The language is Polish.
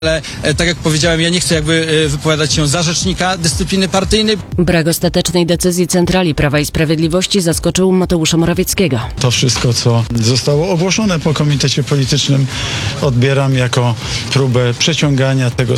Ale tak jak powiedziałem, ja nie chcę wypowiadać się za rzecznika dyscypliny partyjnej. Brak ostatecznej decyzji centrali Prawa i Sprawiedliwości zaskoczył Mateusza Morawieckiego. To wszystko, co zostało ogłoszone po komitecie politycznym, odbieram jako próbę przeciągania tego